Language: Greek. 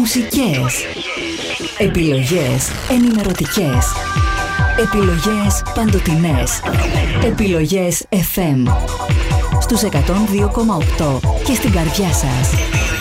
μουσικές, επιλογές ενημερωτικές, επιλογές παντοτινές, επιλογές FM στους 102,8 και στην καρδιά σας.